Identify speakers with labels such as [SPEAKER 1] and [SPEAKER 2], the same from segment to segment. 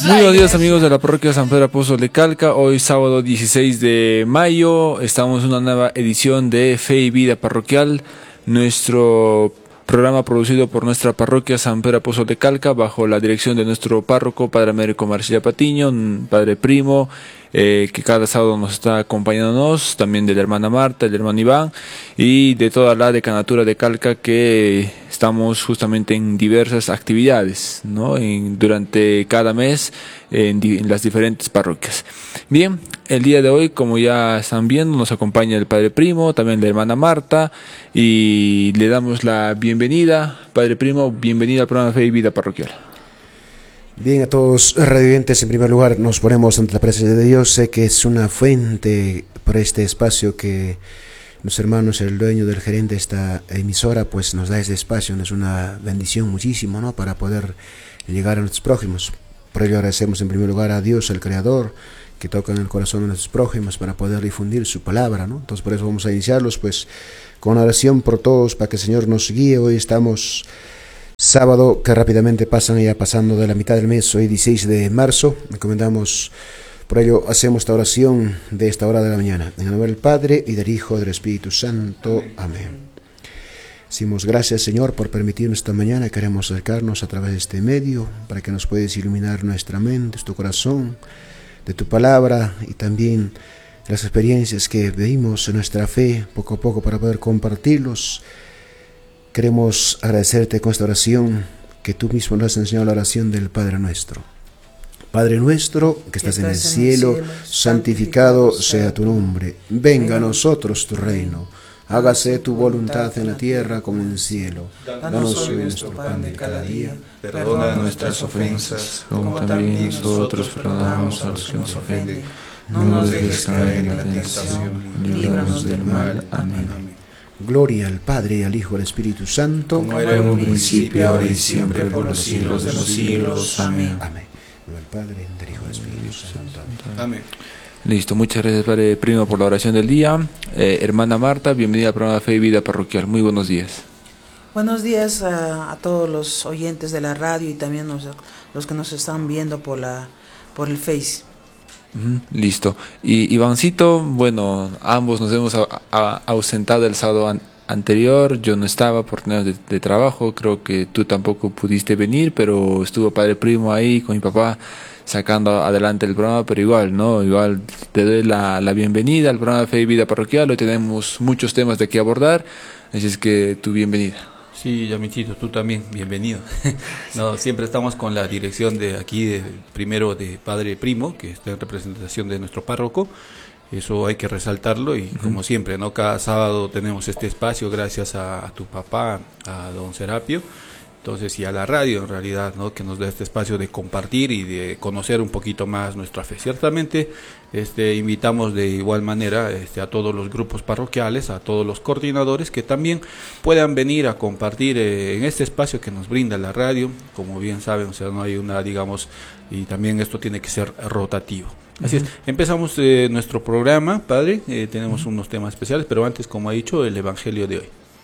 [SPEAKER 1] Muy buenos días, amigos de la parroquia San Pedro Apóstol de Calca. Hoy sábado 16 de mayo estamos en una nueva edición de Fe y Vida Parroquial, nuestro programa producido por nuestra parroquia San Pedro Apóstol de Calca bajo la dirección de nuestro párroco, Padre Américo Marcilla Patiño, un padre primo que cada sábado nos está acompañándonos, también de la hermana Marta, el hermano Iván y de toda la decanatura de Calca, que estamos justamente en diversas actividades, ¿no? Durante cada mes en las diferentes parroquias. Bien, el día de hoy, como ya están viendo, nos acompaña el Padre Primo, también la hermana Marta, y le damos la bienvenida. Padre Primo, bienvenido al programa Fe y Vida Parroquial.
[SPEAKER 2] Bien, a todos radioyentes, en primer lugar nos ponemos ante la presencia de Dios. Sé que es una fuente por este espacio que los hermanos, el dueño, del gerente de esta emisora, pues nos da este espacio. Es una bendición muchísimo, ¿no?, para poder llegar a nuestros prójimos. Por ello agradecemos en primer lugar a Dios, el Creador, que toca en el corazón de nuestros prójimos para poder difundir su palabra, ¿no? Entonces por eso vamos a iniciarlos pues con oración por todos, para que el Señor nos guíe. Hoy estamos sábado, que rápidamente pasan, ya pasando de la mitad del mes, hoy 16 de marzo. Encomendamos, por ello hacemos esta oración de esta hora de la mañana. En el nombre del Padre, y del Hijo, y del Espíritu Santo. Amén. Decimos gracias, Señor, por permitirnos esta mañana. Queremos acercarnos a través de este medio, para que nos puedas iluminar nuestra mente, tu corazón, de tu palabra, y también las experiencias que vivimos en nuestra fe, poco a poco, para poder compartirlos. Queremos agradecerte con esta oración, que tú mismo nos has enseñado, la oración del Padre Nuestro. Padre nuestro, que estás en el cielo, santificado sea tu nombre. Venga a nosotros tu reino. Hágase tu voluntad en la tierra como en el cielo. Danos hoy nuestro pan de cada día.
[SPEAKER 3] Perdona nuestras ofensas, como también nosotros perdonamos a los que nos ofenden. No nos dejes caer en la tentación, líbranos del mal. Amén.
[SPEAKER 2] Gloria al Padre, al Hijo, al Espíritu Santo,
[SPEAKER 3] como era en un principio, ahora y siempre, por los siglos de los siglos. Amén.
[SPEAKER 2] Amén. Gloria al Padre, del Hijo, del Espíritu Santo.
[SPEAKER 3] Amén.
[SPEAKER 1] Listo, muchas gracias, Padre Primo, por la oración del día. Hermana Marta, bienvenida al programa Fe y Vida Parroquial. Muy buenos días.
[SPEAKER 4] Buenos días a todos los oyentes de la radio y también los que nos están viendo por el Face.
[SPEAKER 1] Listo. Y Ivancito, bueno, ambos nos hemos ausentado el sábado anterior. Yo no estaba por temas de trabajo, creo que tú tampoco pudiste venir, pero estuvo Padre Primo ahí con mi papá sacando adelante el programa, pero igual, ¿no? Igual te doy la bienvenida al programa Fe y Vida Parroquial. Hoy tenemos muchos temas de qué abordar, así es que tu bienvenida.
[SPEAKER 3] Sí, Yamitito, tú también, bienvenido. No, siempre estamos con la dirección de aquí, primero de Padre Primo, que está en representación de nuestro párroco. Eso hay que resaltarlo y como siempre, ¿no? Cada sábado tenemos este espacio gracias a tu papá, a don Serapio. Entonces, y a la radio en realidad, ¿no?, que nos da este espacio de compartir y de conocer un poquito más nuestra fe. Ciertamente, invitamos de igual manera a todos los grupos parroquiales, a todos los coordinadores que también puedan venir a compartir en este espacio que nos brinda la radio. Como bien saben, o sea, no hay una, digamos, y también esto tiene que ser rotativo. Así es, empezamos nuestro programa, Padre. Tenemos unos temas especiales, pero antes, como ha dicho, el Evangelio de hoy.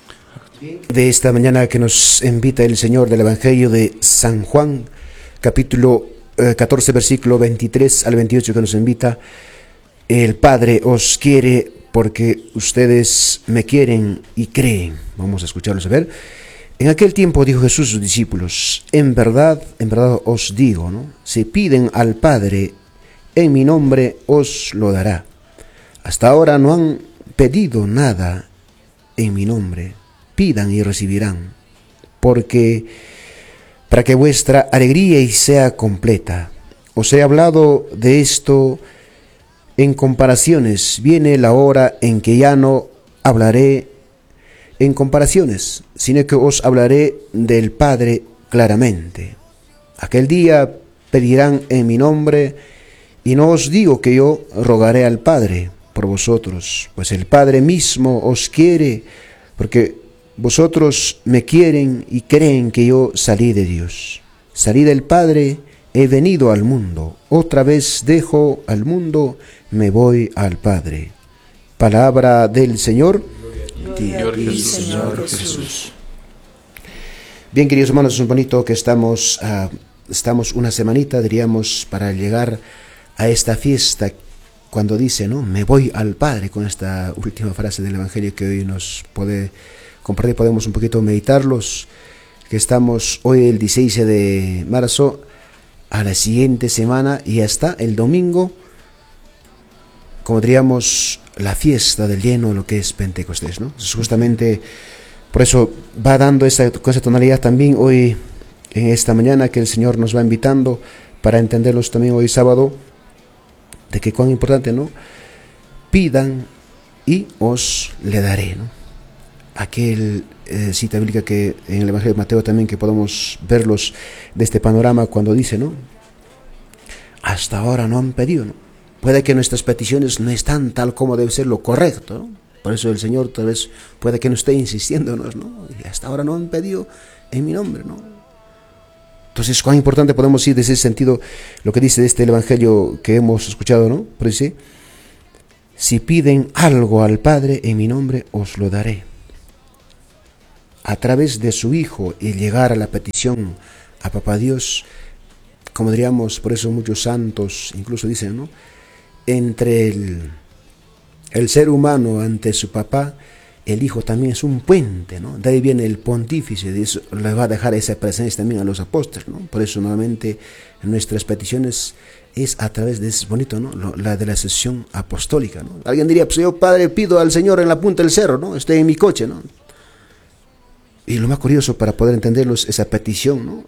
[SPEAKER 2] De esta mañana que nos invita el Señor, del Evangelio de San Juan, capítulo 14, versículo 23 al 28, que nos invita: el Padre os quiere porque ustedes me quieren y creen. Vamos a escucharlos a ver. En aquel tiempo dijo Jesús a sus discípulos: en verdad os digo, ¿no?, si piden al Padre en mi nombre, os lo dará. Hasta ahora no han pedido nada en mi nombre. Pidan y recibirán, porque para que vuestra alegría sea completa. Os he hablado de esto en comparaciones. Viene la hora en que ya no hablaré en comparaciones, sino que os hablaré del Padre claramente. Aquel día pedirán en mi nombre, y no os digo que yo rogaré al Padre por vosotros, pues el Padre mismo os quiere, porque vosotros me quieren y creen que yo salí de Dios. Salí del Padre, he venido al mundo. Otra vez dejo al mundo, me voy al Padre. Palabra del Señor.
[SPEAKER 3] Gloria a ti, Señor Jesús.
[SPEAKER 2] Bien, queridos hermanos, es un bonito que estamos estamos una semanita, diríamos, para llegar a esta fiesta, cuando dice, ¿no? Me voy al Padre, con esta última frase del Evangelio que hoy nos puede compartir, podemos un poquito meditarlos, que estamos hoy el 16 de marzo, a la siguiente semana y hasta el domingo, como diríamos, la fiesta del lleno, lo que es Pentecostés, ¿no? Entonces, justamente por eso va dando con esa tonalidad también hoy, en esta mañana, que el Señor nos va invitando para entenderlos también hoy sábado, de que cuán importante, ¿no? Pidan y os le daré, ¿no? Aquel cita bíblica que en el Evangelio de Mateo también, que podemos verlos de este panorama, cuando dice, ¿no? Hasta ahora no han pedido, ¿no? Puede que nuestras peticiones no están tal como debe ser lo correcto, ¿no? Por eso el Señor tal vez puede que no esté insistiéndonos, ¿no? Y hasta ahora no han pedido en mi nombre, ¿no? Entonces, cuán importante podemos ir desde ese sentido, lo que dice este Evangelio que hemos escuchado, ¿no? Pero dice, si piden algo al Padre en mi nombre, os lo daré. A través de su Hijo, y llegar a la petición a Papá Dios, como diríamos, por eso muchos santos incluso dicen, ¿no? Entre el ser humano ante su papá, el Hijo también es un puente, ¿no? De ahí viene el pontífice, de eso le va a dejar esa presencia también a los apóstoles, ¿no? Por eso nuevamente nuestras peticiones es a través de, es bonito, ¿no? La de la sesión apostólica, ¿no? Alguien diría, pues yo, Padre, pido al Señor en la punta del cerro, ¿no? Estoy en mi coche, ¿no? Y lo más curioso para poder entenderlos, esa petición, ¿no?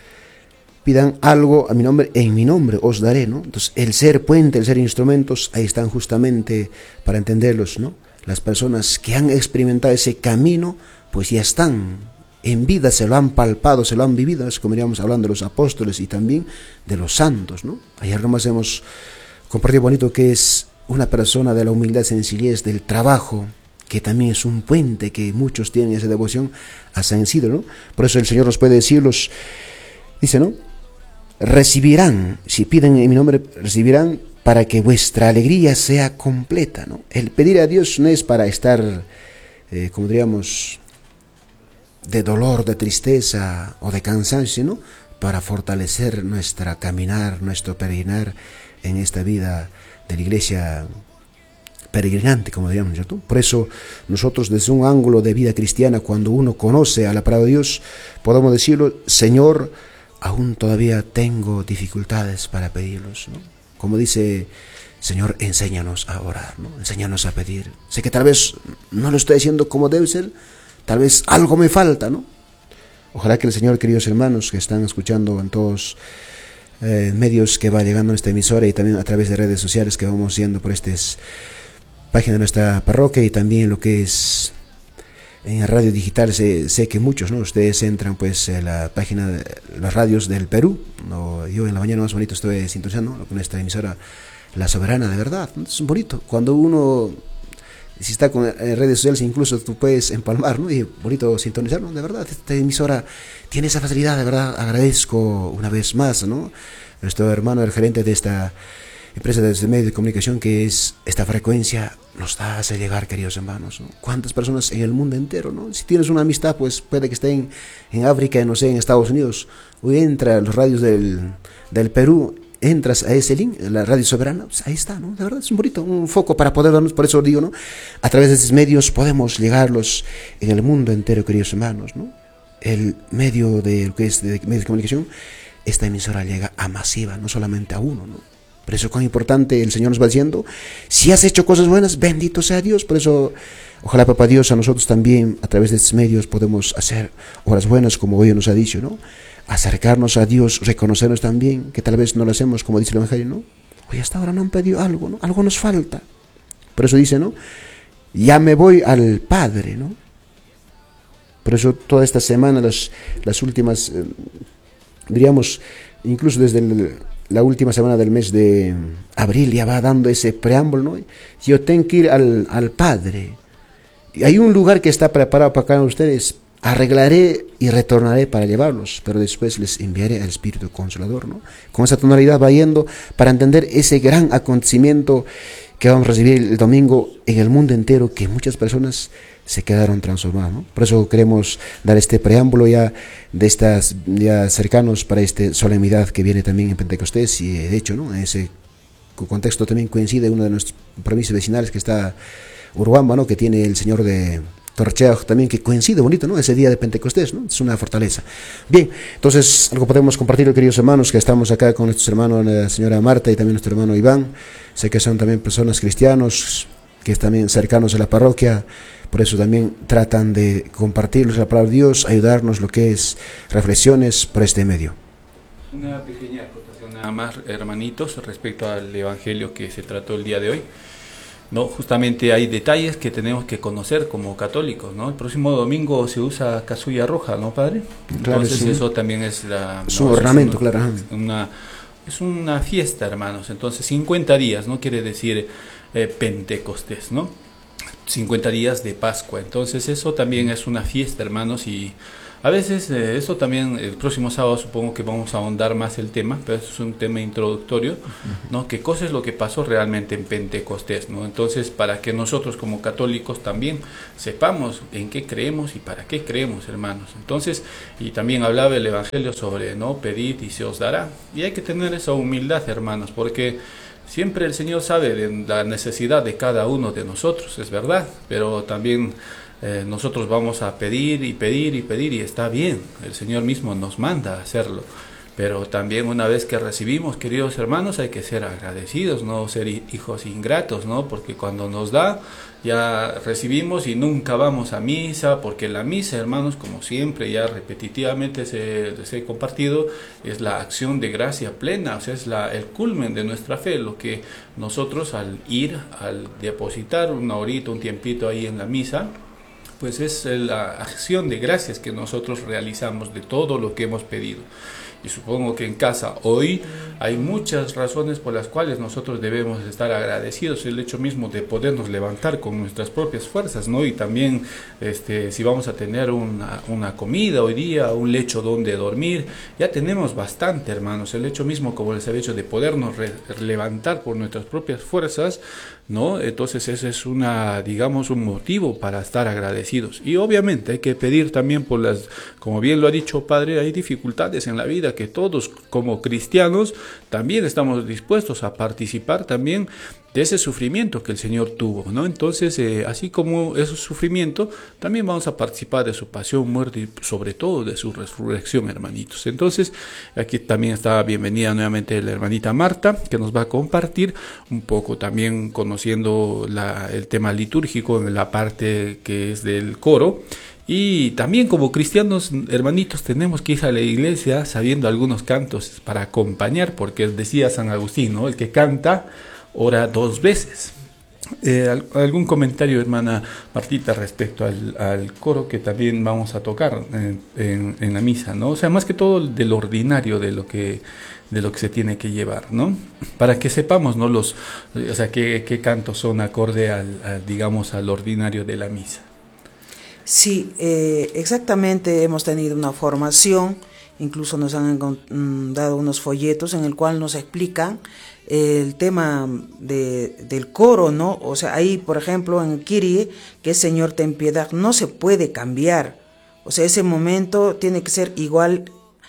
[SPEAKER 2] Pidan algo a mi nombre, en mi nombre os daré, ¿no? Entonces, el ser puente, el ser instrumentos, ahí están justamente para entenderlos, ¿no? Las personas que han experimentado ese camino, pues ya están en vida, se lo han palpado, se lo han vivido, es como diríamos hablando de los apóstoles y también de los santos, ¿no? Ayer nomás hemos compartido bonito que es una persona de la humildad, sencillez, del trabajo, que también es un puente, que muchos tienen esa devoción a San Isidro, ¿no? Por eso el Señor nos puede decirlos, dice, ¿no? Recibirán, si piden en mi nombre, recibirán para que vuestra alegría sea completa, ¿no? El pedir a Dios no es para estar, como diríamos, de dolor, de tristeza o de cansancio, sino para fortalecer nuestra caminar, nuestro peregrinar en esta vida de la iglesia peregrinante, como diríamos, ¿cierto? Por eso nosotros, desde un ángulo de vida cristiana, cuando uno conoce a la palabra de Dios, podemos decirlo, Señor, aún todavía tengo dificultades para pedirlos, ¿no? Como dice, Señor, enséñanos a orar, ¿no? Enséñanos a pedir. Sé que tal vez no lo estoy haciendo como debe ser, tal vez algo me falta, ¿no? Ojalá que el Señor, queridos hermanos que están escuchando en todos medios que va llegando a esta emisora y también a través de redes sociales que vamos yendo por estas páginas de nuestra parroquia y también lo que es en la radio digital, sé que muchos, ¿no? Ustedes entran pues en la página de las radios del Perú, ¿no? Yo en la mañana más bonito estoy sintonizando, ¿no? Con esta emisora La Soberana, de verdad, ¿no? Es bonito, cuando uno, si está con redes sociales, incluso tú puedes empalmar, ¿no? Y bonito sintonizar, ¿no? De verdad, esta emisora tiene esa facilidad, de verdad, agradezco una vez más, ¿no? Nuestro hermano, el gerente de esta empresa de medios de comunicación, que es esta frecuencia, nos da a hacer llegar, queridos hermanos, ¿no? ¿Cuántas personas en el mundo entero, ¿no? Si tienes una amistad, pues puede que esté en África, no sé, en Estados Unidos, o entra a los radios del Perú, entras a ese link, la Radio Soberana, pues ahí está, ¿no? De verdad es un bonito, un foco para poder darnos, por eso digo, ¿no? A través de esos medios podemos llegarlos en el mundo entero, queridos hermanos, ¿no? El medio de lo que es de medios de comunicación, esta emisora llega a masiva, no solamente a uno, ¿no? Por eso cuán importante el Señor nos va diciendo, si has hecho cosas buenas, bendito sea Dios. Por eso, ojalá Papá Dios, a nosotros también, a través de estos medios, podemos hacer obras buenas, como hoy nos ha dicho, ¿no? Acercarnos a Dios, reconocernos también, que tal vez no lo hacemos, como dice el Evangelio, ¿no? Oye, hasta ahora no han pedido algo, ¿no? Algo nos falta. Por eso dice, ¿no? Ya me voy al Padre, ¿no? Por eso toda esta semana, las últimas, diríamos, incluso desde la última semana del mes de abril ya va dando ese preámbulo, ¿no? Yo tengo que ir al Padre. Y hay un lugar que está preparado para cada uno de ustedes. Arreglaré y retornaré para llevarlos, pero después les enviaré al Espíritu Consolador, ¿no? Con esa tonalidad va yendo para entender ese gran acontecimiento que vamos a recibir el domingo en el mundo entero, que muchas personas se quedaron transformadas, ¿no? Por eso queremos dar este preámbulo ya de estas ya cercanos para esta solemnidad que viene también en Pentecostés, y de hecho, ¿no?, en ese contexto también coincide uno de nuestros provincias vecinales que está Urubamba, ¿no?, que tiene el señor de Torchea también, que coincide bonito, ¿no?, ese día de Pentecostés, ¿no? Es una fortaleza. Bien, entonces algo podemos compartir, queridos hermanos, que estamos acá con nuestros hermanos, la señora Marta y también nuestro hermano Iván. Sé que son también personas cristianos, que están también cercanos a la parroquia, por eso también tratan de compartirles la palabra de Dios, ayudarnos lo que es reflexiones por este medio.
[SPEAKER 3] Una pequeña acotación nada más, hermanitos, respecto al evangelio que se trató el día de hoy. No, justamente hay detalles que tenemos que conocer como católicos, ¿no? El próximo domingo se usa casulla roja, ¿no, padre?
[SPEAKER 2] Claro,
[SPEAKER 3] entonces
[SPEAKER 2] sí.
[SPEAKER 3] Eso también es
[SPEAKER 2] un ornamento, claro.
[SPEAKER 3] Es una fiesta, hermanos. Entonces 50 días, no quiere decir Pentecostés, ¿no? 50 días de Pascua. Entonces eso también es una fiesta, hermanos, y a veces eso también, el próximo sábado supongo que vamos a ahondar más el tema, pero es un tema introductorio, ¿no? ¿Qué cosa es lo que pasó realmente en Pentecostés, ¿no? Entonces, para que nosotros como católicos también sepamos en qué creemos y para qué creemos, hermanos. Entonces, y también hablaba el Evangelio sobre, ¿no?, pedid y se os dará. Y hay que tener esa humildad, hermanos, porque siempre el Señor sabe de la necesidad de cada uno de nosotros, es verdad, pero también nosotros vamos a pedir y pedir y pedir, y está bien, el Señor mismo nos manda a hacerlo, pero también una vez que recibimos, queridos hermanos, hay que ser agradecidos, no ser hijos ingratos, ¿no? Porque cuando nos da, ya recibimos y nunca vamos a misa, porque la misa, hermanos, como siempre, ya repetitivamente se ha compartido, es la acción de gracia plena, o sea, es el culmen de nuestra fe, lo que nosotros al depositar una horita, un tiempito ahí en la misa, pues es la acción de gracias que nosotros realizamos de todo lo que hemos pedido. Y supongo que en casa hoy hay muchas razones por las cuales nosotros debemos estar agradecidos. El hecho mismo de podernos levantar con nuestras propias fuerzas, ¿no? Y también si vamos a tener una comida hoy día, un lecho donde dormir, ya tenemos bastante, hermanos. El hecho mismo, como les he dicho, de podernos levantar por nuestras propias fuerzas, ¿no? Entonces ese es digamos, un motivo para estar agradecidos. Y obviamente hay que pedir también como bien lo ha dicho Padre, hay dificultades en la vida que todos como cristianos también estamos dispuestos a participar también de ese sufrimiento que el Señor tuvo, ¿no? Entonces, así como ese sufrimiento, también vamos a participar de su pasión, muerte y sobre todo de su resurrección, hermanitos. Entonces, aquí también está bienvenida nuevamente la hermanita Marta, que nos va a compartir un poco también conociendo el tema litúrgico en la parte que es del coro. Y también como cristianos, hermanitos, tenemos que ir a la iglesia sabiendo algunos cantos para acompañar, porque decía San Agustín, ¿no? El que canta ora 2 veces. ¿Algún comentario, hermana Martita, respecto al coro que también vamos a tocar en la misa, ¿no? O sea, más que todo del ordinario de lo que se tiene que llevar, ¿no? Para que sepamos, ¿no? O sea, qué cantos son acorde digamos, al ordinario de la misa.
[SPEAKER 4] Sí, exactamente, hemos tenido una formación, incluso nos han dado unos folletos en el cual nos explican el tema del coro, ¿no? O sea, ahí, por ejemplo, en Kyrie, que es Señor ten piedad, no se puede cambiar. O sea, ese momento tiene que ser igual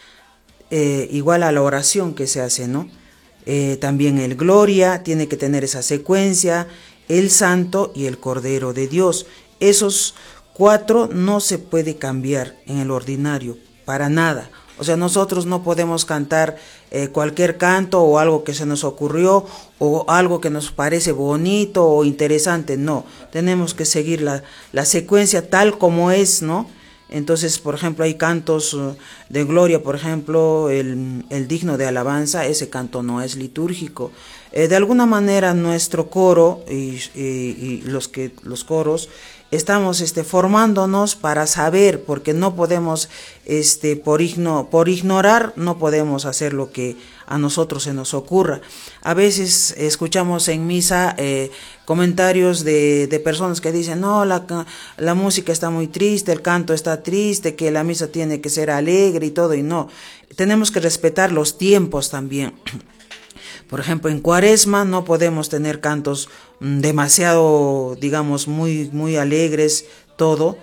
[SPEAKER 4] a la oración que se hace, ¿no? También el Gloria tiene que tener esa secuencia, el Santo y el Cordero de Dios. Esos 4 no se puede cambiar en el ordinario, para nada. O sea, nosotros no podemos cantar cualquier canto o algo que se nos ocurrió o algo que nos parece bonito o interesante, no. Tenemos que seguir la secuencia tal como es, ¿no? Entonces, por ejemplo, hay cantos de gloria, por ejemplo, el digno de alabanza, ese canto no es litúrgico. De alguna manera nuestro coro y los coros estamos formándonos para saber, porque no podemos por ignorar no podemos hacer lo que a nosotros se nos ocurra. A veces escuchamos en misa comentarios de personas que dicen, no, la música está muy triste, el canto está triste, que la misa tiene que ser alegre y todo, y no, tenemos que respetar los tiempos también. Por ejemplo, en Cuaresma no podemos tener cantos demasiado, digamos, muy alegres, todo.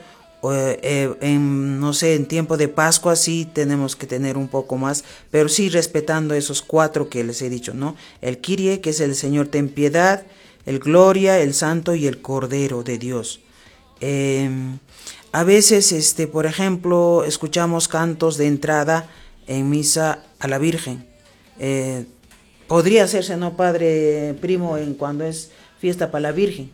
[SPEAKER 4] No sé, en tiempo de Pascua sí tenemos que tener un poco más, pero sí respetando esos 4 que les he dicho, ¿no? El Kyrie, que es el Señor ten piedad, el Gloria, el Santo y el Cordero de Dios. A veces, por ejemplo, escuchamos cantos de entrada en misa a la Virgen. Podría hacerse, ¿no, padre Primo, en cuando es fiesta para la Virgen?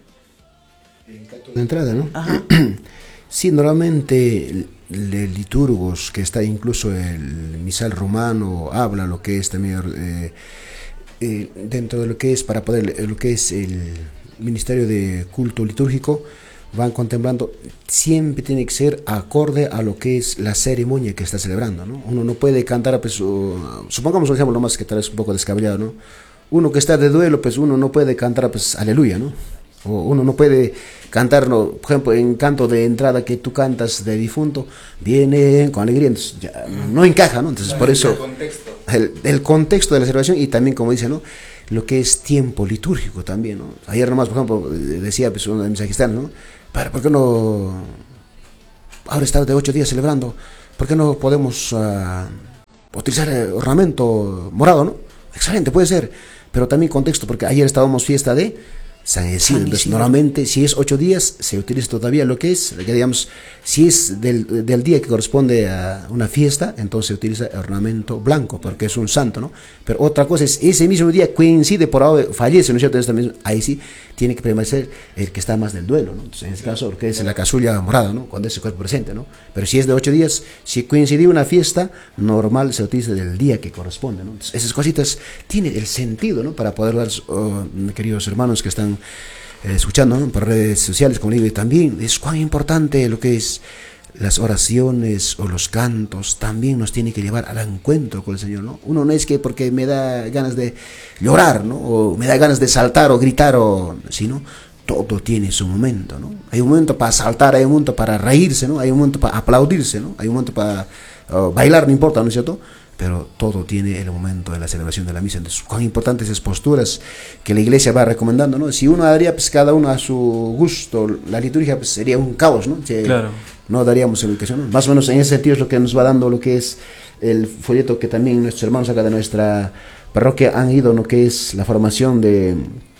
[SPEAKER 2] El canto de entrada, ¿no?
[SPEAKER 4] Ajá.
[SPEAKER 2] Sí, normalmente el liturgos, que está incluso el misal romano, habla lo que es también dentro de lo que es, para poder, lo que es el ministerio de culto litúrgico, van contemplando, siempre tiene que ser acorde a lo que es la ceremonia que está celebrando, ¿no? Uno no puede cantar, pues, supongamos un ejemplo nomás que tal vez un poco descabellado, ¿no? Uno que está de duelo, pues uno no puede cantar, pues, aleluya, ¿no? O uno no puede cantar, ¿no? Por ejemplo, en canto de entrada que tú cantas de difunto, viene con alegría, entonces ya no encaja, ¿no? Entonces por eso el contexto de la celebración, y también, como dice, ¿no?, lo que es tiempo litúrgico también, ¿no? Ayer nomás, por ejemplo, decía, pues, uno de mis sacristanes, ¿no?, ¿por qué no, ahora está de 8 días celebrando, ¿por qué no podemos utilizar ornamento morado, ¿no? Excelente, puede ser, pero también contexto, porque ayer estábamos fiesta de San Isidro. Entonces, normalmente, si es 8 días, se utiliza todavía lo que es, ya digamos, si es del día que corresponde a una fiesta, entonces se utiliza ornamento blanco, porque es un santo, ¿no? Pero otra cosa es, ese mismo día coincide, por ahora fallece, ¿no es cierto? Ahí sí tiene que permanecer el que está más del duelo, ¿no? Entonces, en este caso, lo que es la casulla morada, ¿no?, cuando es el cuerpo presente, ¿no? Pero si es de 8 días, si coincidió una fiesta, normal se utiliza del día que corresponde, ¿no? Entonces, esas cositas tienen el sentido, ¿no?, para poder dar, queridos hermanos que están escuchando, ¿no?, por redes sociales, como digo, y también es cuán importante lo que es las oraciones o los cantos, también nos tiene que llevar al encuentro con el Señor, ¿no? Uno no es que porque me da ganas de llorar, ¿no?, o me da ganas de saltar o gritar, sino todo tiene su momento, ¿no? Hay un momento para saltar, hay un momento para reírse, ¿no? Hay un momento para aplaudirse, ¿no? Hay un momento para bailar, no importa, ¿no es cierto? Pero todo tiene el momento de la celebración de la misa. Entonces, cuán importantes esas posturas que la Iglesia va recomendando, ¿no? Si uno haría, pues, cada uno a su gusto, la liturgia, pues, sería un caos, ¿no?
[SPEAKER 3] Claro.
[SPEAKER 2] No daríamos educación, ¿no? Más o menos en ese sentido es lo que nos va dando lo que es el folleto que también nuestros hermanos acá de nuestra parroquia han ido, lo que es la formación de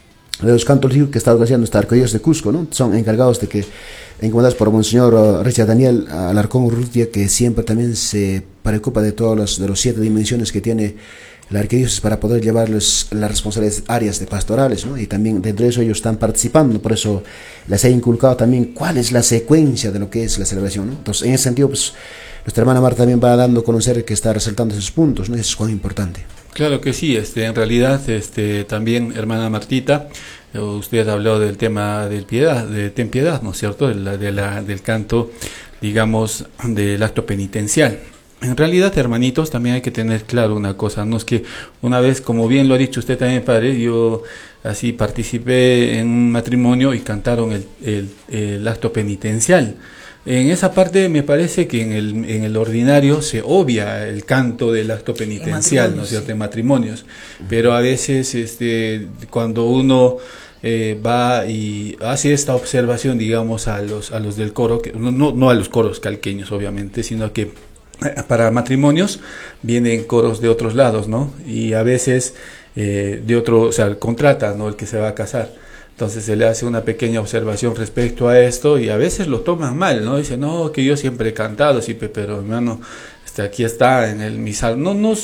[SPEAKER 2] los cantos litúrgicos que está organizando esta Arquidiócesis de Cusco, ¿no? Son encargados de que, encomendados por Monseñor Richard Daniel Alarcón Urrutia, que siempre también se preocupa de todos los 7 dimensiones que tiene la arquidiócesis para poder llevarles las responsabilidades áreas de pastorales, ¿no? Y también dentro de eso ellos están participando, por eso les he inculcado también cuál es la secuencia de lo que es la celebración, ¿no? Entonces, en ese sentido, pues, nuestra hermana Marta también va dando a conocer que está resaltando esos puntos, ¿no? Eso es muy importante.
[SPEAKER 3] Claro que sí, en realidad, también, hermana Martita, usted habló del tema del piedad, de ten piedad, ¿no es cierto?, del canto, digamos, del acto penitencial. En realidad, hermanitos, también hay que tener claro una cosa, no es que una vez, como bien lo ha dicho usted también, padre, yo así participé en un matrimonio y cantaron el acto penitencial. En esa parte me parece que en el ordinario se obvia el canto del acto penitencial, ¿no es cierto?, en matrimonios, pero a veces cuando uno va y hace esta observación, digamos, a los del coro, que no a los coros calqueños, obviamente, sino que para matrimonios vienen coros de otros lados, ¿no? Y a veces de otro, o sea, contrata, ¿no?, el que se va a casar. Entonces se le hace una pequeña observación respecto a esto y a veces lo toman mal, ¿no? Dicen, no, que yo siempre he cantado, sí, pero hermano, aquí está en el misal,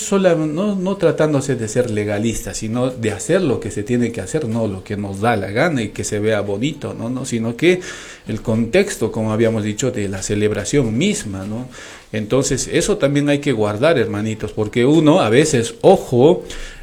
[SPEAKER 3] no tratándose de ser legalista, sino de hacer lo que se tiene que hacer, no lo que nos da la gana y que se vea bonito, no, sino que el contexto, como habíamos dicho, de la celebración misma, ¿no? Entonces eso también hay que guardar, hermanitos, porque uno a veces, ojo,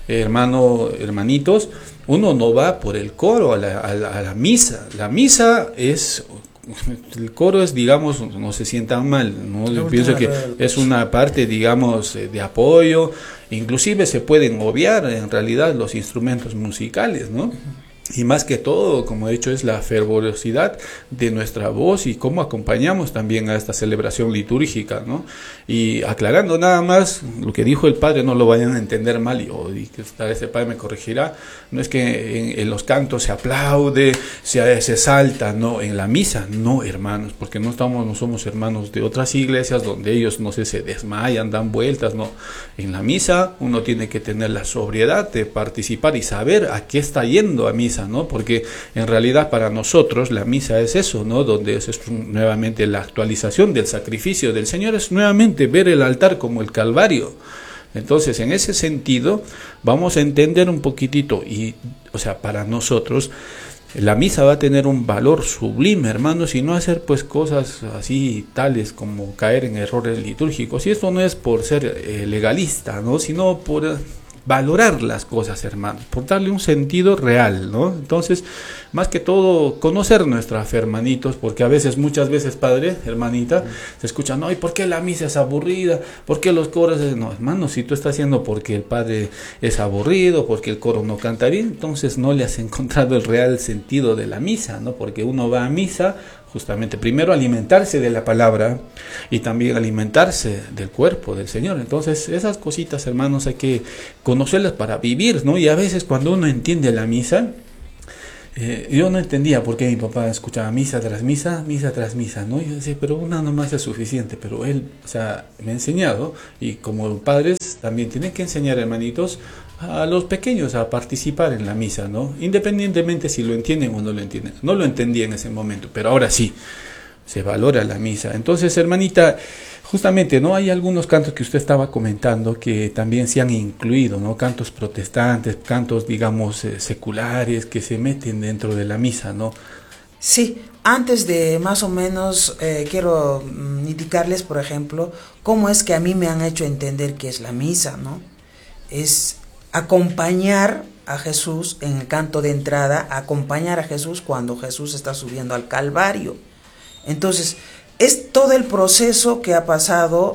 [SPEAKER 3] hermanitos, uno no va por el coro a la misa. La misa es, el coro es, digamos, no se sientan mal, ¿no? Yo pienso que es una parte, digamos, de apoyo, inclusive se pueden obviar en realidad los instrumentos musicales, ¿no? Y más que todo, como he dicho, es la fervorosidad de nuestra voz y cómo acompañamos también a esta celebración litúrgica, ¿no? Y aclarando nada más, lo que dijo el padre, no lo vayan a entender mal, y que tal vez el padre me corregirá, no es que en los cantos se aplaude, se salta, no, en la misa, no, hermanos, porque no somos hermanos de otras iglesias donde ellos, no sé, se desmayan, dan vueltas, no. En la misa uno tiene que tener la sobriedad de participar y saber a qué está yendo a misa, ¿no? Porque en realidad para nosotros la misa es eso, ¿no? Donde es nuevamente la actualización del sacrificio del Señor, es nuevamente ver el altar como el Calvario. Entonces, en ese sentido, vamos a entender un poquitito, y, o sea, para nosotros, la misa va a tener un valor sublime, hermanos, y no hacer pues cosas así tales como caer en errores litúrgicos. Y esto no es por ser legalista, ¿no? Sino por valorar las cosas, hermanos, por darle un sentido real, ¿no? Entonces, más que todo, conocer nuestra fe, hermanitos, porque a veces, muchas veces, padre, hermanita, se escucha, no, ¿y por qué la misa es aburrida? ¿Por qué los coros? No, hermano, si tú estás haciendo porque el padre es aburrido, porque el coro no canta bien, entonces no le has encontrado el real sentido de la misa, ¿no? Porque uno va a misa justamente primero alimentarse de la palabra y también alimentarse del cuerpo del Señor. Entonces esas cositas, hermanos, hay que conocerlas para vivir, ¿no? Y a veces cuando uno entiende la misa, yo no entendía por qué mi papá escuchaba misa tras misa, ¿no? Y yo decía, pero una nomás es suficiente, pero él, o sea, me ha enseñado, y como padres también tienen que enseñar, hermanitos, a los pequeños a participar en la misa, ¿no? Independientemente si lo entienden o no lo entienden. No lo entendía en ese momento, pero ahora sí, se valora la misa. Entonces, hermanita, justamente, ¿no? Hay algunos cantos que usted estaba comentando que también se han incluido, ¿no? Cantos protestantes, cantos, digamos, seculares, que se meten dentro de la misa, ¿no?
[SPEAKER 4] Sí, antes de más o menos quiero indicarles, por ejemplo, cómo es que a mí me han hecho entender qué es la misa, ¿no? Es acompañar a Jesús en el canto de entrada, acompañar a Jesús cuando Jesús está subiendo al Calvario. Entonces, es todo el proceso que ha pasado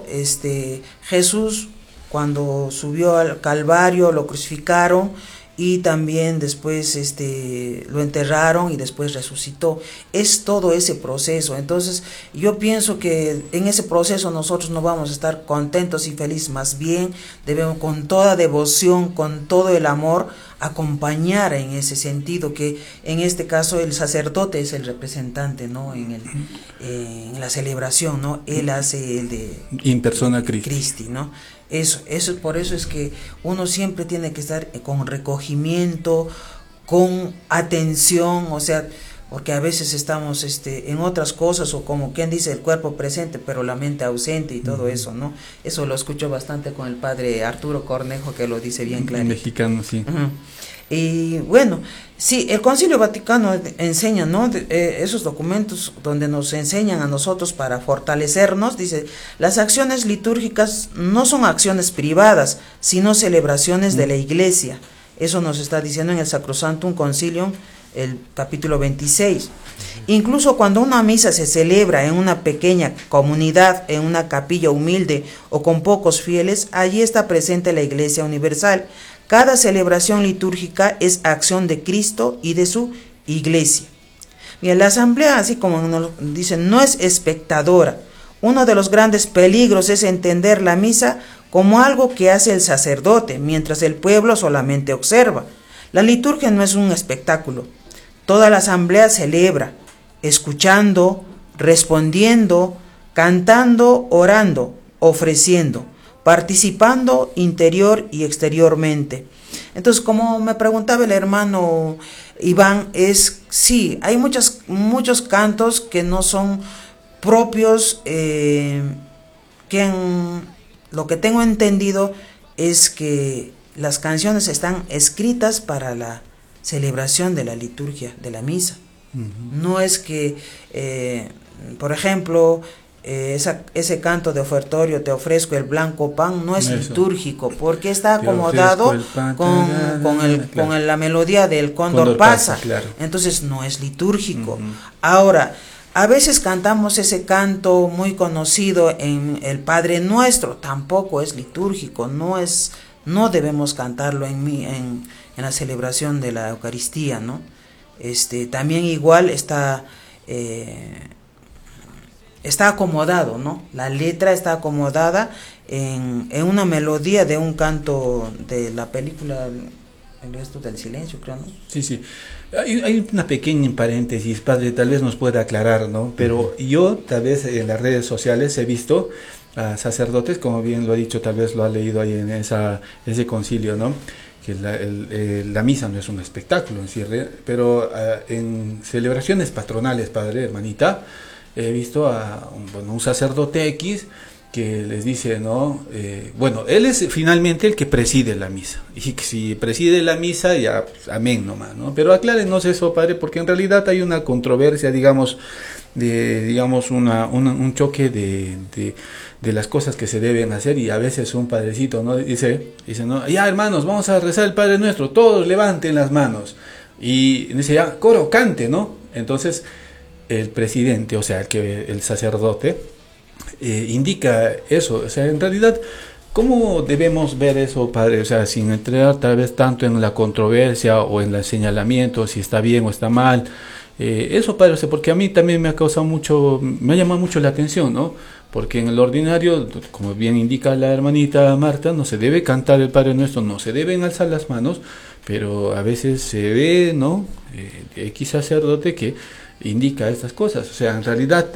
[SPEAKER 4] Jesús cuando subió al Calvario, lo crucificaron y también después lo enterraron y después resucitó. Es todo ese proceso. Entonces yo pienso que en ese proceso nosotros no vamos a estar contentos y felices, más bien debemos con toda devoción, con todo el amor, acompañar en ese sentido, que en este caso el sacerdote es el representante, ¿no? En la celebración, ¿no? Él hace el de
[SPEAKER 3] in persona
[SPEAKER 4] Christi, ¿no? Eso, por eso es que uno siempre tiene que estar con recogimiento, con atención, o sea, porque a veces estamos en otras cosas, o como quien dice, el cuerpo presente pero la mente ausente y todo eso, ¿no? Eso lo escucho bastante con el padre Arturo Cornejo, que lo dice bien claro.
[SPEAKER 3] Mexicano, sí.
[SPEAKER 4] Y bueno, sí, el Concilio Vaticano enseña, ¿no? Esos documentos donde nos enseñan a nosotros para fortalecernos, dice, las acciones litúrgicas no son acciones privadas, sino celebraciones de la Iglesia. Eso nos está diciendo en el Sacrosanctum Concilium, el capítulo 26. Incluso cuando una misa se celebra en una pequeña comunidad, en una capilla humilde o con pocos fieles, allí está presente la Iglesia Universal. Cada celebración litúrgica es acción de Cristo y de su Iglesia. Bien, la asamblea, así como nos dicen, no es espectadora. Uno de los grandes peligros es entender la misa como algo que hace el sacerdote, mientras el pueblo solamente observa. La liturgia no es un espectáculo. Toda la asamblea celebra, escuchando, respondiendo, cantando, orando, ofreciendo, participando interior y exteriormente. Entonces, como me preguntaba el hermano Iván, sí, hay muchos cantos que no son propios, lo que tengo entendido es que las canciones están escritas para la celebración de la liturgia, de la misa. No es que, por ejemplo, ese canto de ofertorio, te ofrezco el blanco pan, no es litúrgico, porque está acomodado con la melodía del cóndor pasa. Claro. Entonces no es litúrgico. Ahora, a veces cantamos ese canto muy conocido en el Padre Nuestro, tampoco es litúrgico, no debemos cantarlo en la celebración de la Eucaristía, ¿no? también igual está acomodado, ¿no? La letra está acomodada en una melodía de un canto de la película El resto del silencio, creo, ¿no?
[SPEAKER 3] Sí, sí. Hay una pequeña paréntesis, padre, tal vez nos pueda aclarar, ¿no? Pero yo, tal vez en las redes sociales he visto a sacerdotes, como bien lo ha dicho, tal vez lo ha leído ahí en ese concilio, ¿no? Que la misa no es un espectáculo en cierre, pero en celebraciones patronales, padre, hermanita, he visto a un sacerdote X que les dice, ¿no? Bueno, él es finalmente el que preside la misa. Y si preside la misa, ya, pues, amén nomás, ¿no? Pero aclárenos eso, padre, porque en realidad hay una controversia, digamos, un choque de las cosas que se deben hacer, y a veces un padrecito, ¿no? Dice, ¿no? Ya, hermanos, vamos a rezar el Padre Nuestro, todos levanten las manos. Y dice, ya, coro, cante, ¿no? Entonces, el presidente, o sea, el sacerdote, indica eso. O sea, en realidad, ¿cómo debemos ver eso, padre? O sea, sin entrar tal vez tanto en la controversia o en el señalamiento, si está bien o está mal. Eso, padre, o sea, porque a mí también me ha llamado mucho la atención, ¿no? Porque en el ordinario, como bien indica la hermanita Marta, no se debe cantar el Padre Nuestro, no se deben alzar las manos, pero a veces se ve, ¿no? X sacerdote que indica estas cosas. O sea, en realidad,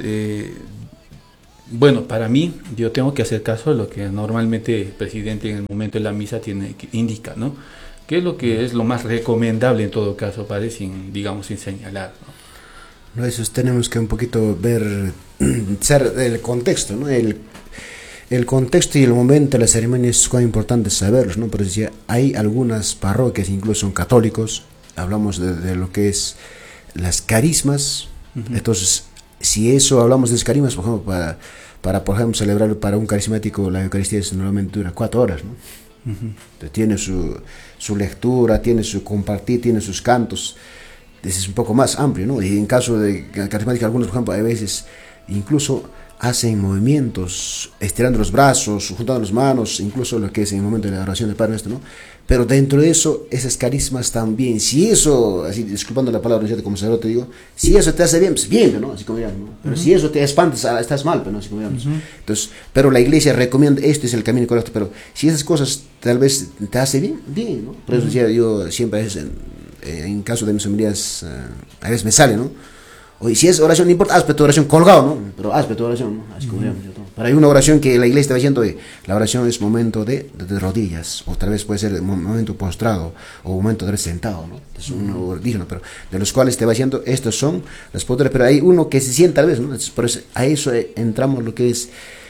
[SPEAKER 3] bueno, para mí, yo tengo que hacer caso de lo que normalmente el presidente en el momento de la misa indica, ¿no? ¿Qué es lo que es lo más recomendable en todo caso, padre, sin señalar, ¿no?
[SPEAKER 2] No, eso tenemos que un poquito ver, ser el contexto, ¿no? El contexto y el momento de la ceremonia es muy importante saberlos, ¿no? Pero decía, hay algunas parroquias, incluso son católicos, hablamos de lo que es las carismas. Uh-huh. Entonces, si eso hablamos de las carismas, por ejemplo, para por ejemplo, celebrar para un carismático la Eucaristía normalmente dura 4 horas, ¿no? Uh-huh. Tiene su lectura, tiene su compartir, tiene sus cantos. Es un poco más amplio, ¿no? Y en caso de carismática, algunos, por ejemplo, a veces incluso hacen movimientos, estirando los brazos, juntando las manos, incluso lo que es en el momento de la oración del Padre Nuestro, ¿no? Pero dentro de eso, esas carismas también, si eso, así disculpando la palabra, ¿no? Como sacerdote digo, si eso te hace bien, pues bien, ¿no? Así como digamos, ¿no? Pero si eso te espanta, estás mal, ¿no? Así como digamos. Entonces, pero la iglesia recomienda, este es el camino correcto, pero si esas cosas tal vez te hace bien, bien, ¿no? Por eso decía, yo siempre en caso de mis homilías, a veces me sale, ¿no? Oye, si es oración, no importa, hazte tu oración colgado, ¿no? Pero hazte tu oración, ¿no? Así como digamos, pero hay una oración que la iglesia está diciendo, la oración es momento de rodillas, o tal vez puede ser momento postrado, o momento de sentado, ¿no? Es un ordígeno, pero de los cuales te va diciendo, estos son las posturas, pero hay uno que se sienta tal vez, ¿no? Por eso, a eso entramos lo que es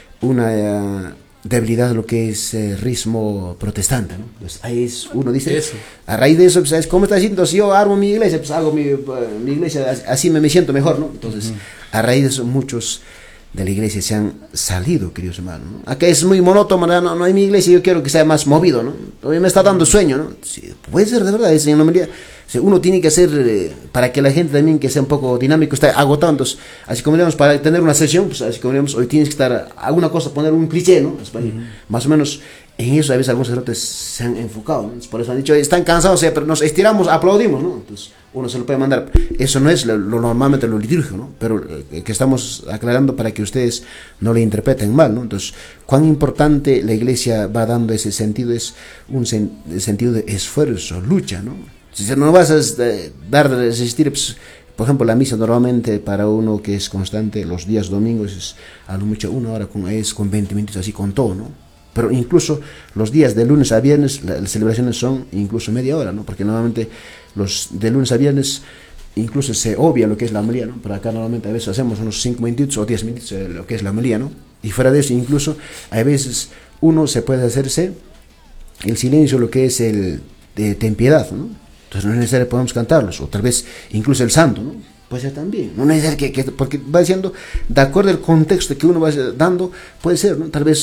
[SPEAKER 2] una debilidad de lo que es ritmo protestante, ¿no? Pues ahí es, uno dice, eso. A raíz de eso, pues, ¿sabes cómo está diciendo? Si yo armo mi iglesia, pues hago mi iglesia, así me siento mejor, ¿no? Entonces, a raíz de eso, muchos de la iglesia se han salido, queridos hermanos, ¿no? Acá es muy monótono, no hay mi iglesia, yo quiero que sea más movido, ¿no? Hoy me está dando sueño, ¿no? Sí, puede ser de verdad, es en la mayoría. Uno tiene que hacer, para que la gente también que sea un poco dinámico, está agotado. Entonces, así como digamos, para tener una sesión, pues así como digamos, hoy tienes que estar alguna cosa, poner un cliché, ¿no? Más o menos en eso a veces algunos sacerdotes se han enfocado, ¿no? Por eso han dicho, están cansados, pero nos estiramos, aplaudimos, ¿no? Entonces, uno se lo puede mandar. Eso no es lo normalmente lo litúrgico, ¿no? Pero que estamos aclarando para que ustedes no le interpreten mal, ¿no? Entonces, cuán importante la iglesia va dando ese sentido, es un sentido de esfuerzo, lucha, ¿no? Si no vas a resistir, pues, por ejemplo, la misa normalmente para uno que es constante, los días domingos es a lo mucho 1 hora, con 20 minutos, así con todo, ¿no? Pero incluso los días de lunes a viernes, las celebraciones son incluso media hora, ¿no? Porque normalmente los de lunes a viernes incluso se obvia lo que es la homilía, ¿no? Pero acá normalmente a veces hacemos unos 5 minutos o 10 minutos lo que es la homilía, ¿no? Y fuera de eso, incluso a veces uno se puede hacerse el silencio, lo que es el de ten piedad, ¿no? Entonces no es necesario que podamos cantarlos, o tal vez incluso el santo, ¿no? Puede ser también, no es necesario porque va diciendo, de acuerdo al contexto que uno va dando, puede ser, ¿no? Tal vez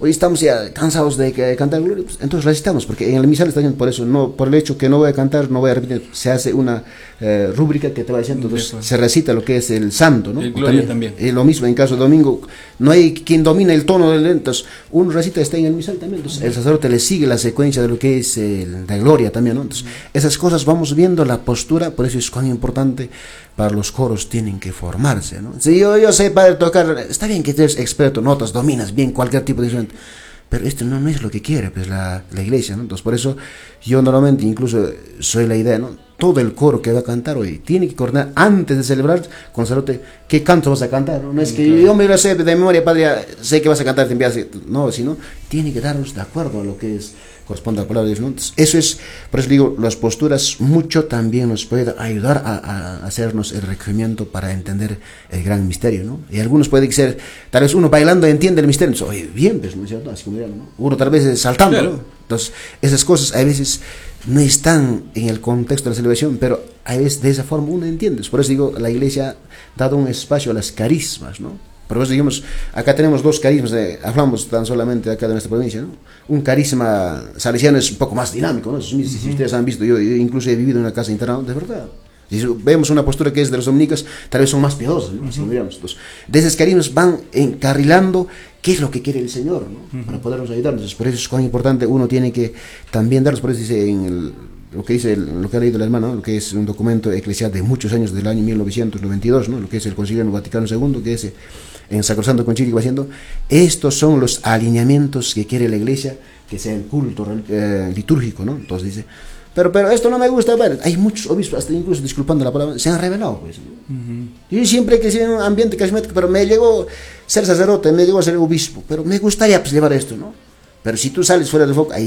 [SPEAKER 2] hoy estamos ya cansados de cantar gloria, pues, entonces recitamos, porque en el misal está diciendo por eso, no, por el hecho que no voy a cantar, no voy a repetir, se hace una rúbrica que te va diciendo, entonces se recita lo que es el santo, ¿no?
[SPEAKER 3] El gloria también.
[SPEAKER 2] Lo mismo en caso de domingo, no hay quien domine el tono del, entonces un recita está en el misal también, entonces el sacerdote le sigue la secuencia de lo que es la gloria también, ¿no? Entonces esas cosas vamos viendo la postura, por eso es cuán importante para los coros tienen que formarse, ¿no? Si yo sé para tocar, está bien que eres experto, notas, dominas bien cualquier tipo de instrumento, pero esto no es lo que quiere pues la iglesia, ¿no? Entonces por eso yo normalmente incluso soy la idea, ¿no? Todo el coro que va a cantar hoy tiene que coordinar antes de celebrar con el sacerdote qué canto vas a cantar, ¿no? No es que yo me lo sé de memoria, padre, sé que vas a cantar, te envías, no, sino tiene que darnos de acuerdo a lo que es corresponde a la palabra de Dios, ¿no? Entonces, eso es, por eso digo, las posturas mucho también nos puede ayudar a hacernos el requerimiento para entender el gran misterio, ¿no? Y algunos puede ser, tal vez uno bailando entiende el misterio, entonces, oye, bien, pues, ¿no es cierto? Así como dirán, ¿no? Uno tal vez saltando, claro, ¿no? Entonces, esas cosas a veces no están en el contexto de la celebración, pero a veces de esa forma uno entiende. Por eso digo, la iglesia ha dado un espacio a las carismas, ¿no? Por eso digamos, acá tenemos dos carismas, hablamos tan solamente acá de nuestra provincia, ¿no? Un carisma salesiano es un poco más dinámico, ¿no? Si ustedes han visto, yo incluso he vivido en una casa internada, de verdad. Si vemos una postura que es de los dominicos, tal vez son más piadosas, ¿no? Así miramos. Entonces, de esos carismas van encarrilando qué es lo que quiere el Señor, ¿no? Para podernos ayudar. Entonces, por eso es cuán importante uno tiene que también darlos. Por eso dice en lo que dice lo que ha leído la hermana, ¿no? Lo que es un documento eclesial de muchos años, del año 1992, ¿no? Lo que es el Concilio Vaticano II, que es en Sacrosanto Concilio va haciendo, estos son los alineamientos que quiere la iglesia, que sea el culto litúrgico, ¿no? Entonces dice, pero esto no me gusta, bueno, hay muchos obispos, hasta incluso disculpando la palabra, se han revelado, pues, ¿no? Yo siempre que en un ambiente carismático, pero me llegó ser sacerdote, me llegó a ser obispo, pero me gustaría pues llevar esto, ¿no? Pero si tú sales fuera del foco, ahí